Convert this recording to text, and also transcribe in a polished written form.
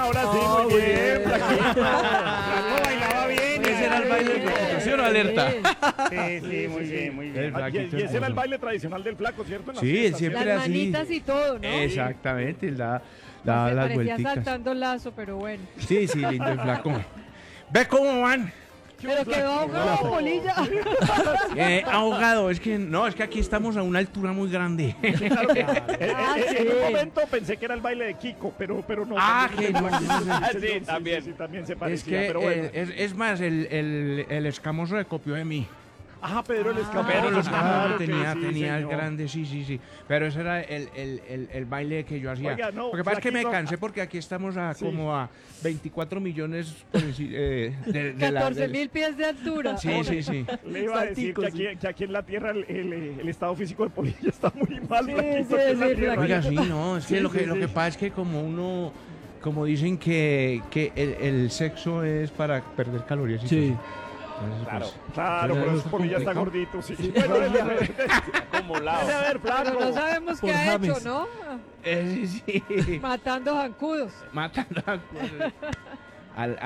ahora sí, muy bien, Flaquito. Flaco bailaba bien. Ese era el baile de Constitución o Alerta. Sí, sí, muy bien, muy bien. Y ese era el baile tradicional del Flaco, ¿cierto? En las Sí, él fiestas, siempre ¿cierto? Las así. manitas y todo, ¿no? Exactamente, él da Se las parecía vuelticas. saltando lazo, pero bueno. Sí, sí, lindo el Flaco. ¿Ve cómo van? Pero quedó ahogado, Polilla. Ahogado, es que aquí estamos a una altura muy grande. Claro, sí. en un momento pensé que era el baile de Kiko, pero no. Ah, también que es no, el Flaquito, no, no. señor, Sí, también. Sí, también se Es parecía, que pero bueno. es más, el escamoso se copió de mí. Ajá, Pedro el Escamoso. Pero los claro que tenía sí, el señor. grande, sí. Pero ese era el baile que yo hacía. Oiga, no, Lo que pasa es que me Flaquito, cansé porque aquí estamos a sí. como a 24 millones por de la... 14.000 pies de altura. Sí. Le iba a decir que aquí en la tierra el estado físico de Polilla está muy mal. Sí, Flaquito, sí, aquí en la sí, tierra. Oiga, sí, no, es que Sí, lo que sí, sí. pasa es que como uno, como dicen que el sexo es para perder calorías y Sí. cosas. Entonces, Claro, pues, claro, eso por es eso Polilla está complicado. gordito, sí. Bueno, dele a ver, Acumulado. dele a ver, Pero Flaco. no sabemos qué Por ha James. hecho, ¿no? Sí. Matando zancudos. Matando a-